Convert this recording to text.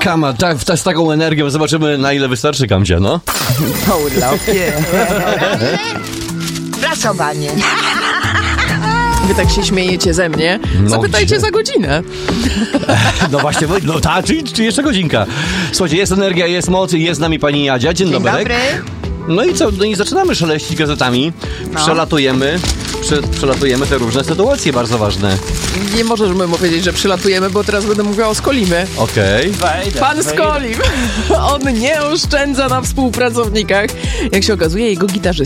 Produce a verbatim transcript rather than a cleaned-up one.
Kama, tak, ta, z taką energią zobaczymy, na ile wystarczy Kamcia, no. Po urlopie. Plasowanie. Wy tak się śmiejecie ze mnie. No Zapytajcie gdzie? za godzinę. No właśnie, no ta, czy, czy jeszcze godzinka. Słuchajcie, jest energia, jest moc, jest z nami pani Jadzia. Dzień, Dzień dobry. dobry. No i co, no i zaczynamy szeleścić gazetami. No. Przelatujemy, prze, przelatujemy te różne sytuacje bardzo ważne. Nie możesz mu powiedzieć, że przylatujemy, bo teraz będę mówiła o Skolimie. Okej. Wejdę, Pan wejdę. Skolim, on nie oszczędza na współpracownikach. Jak się okazuje, jego gitarzysta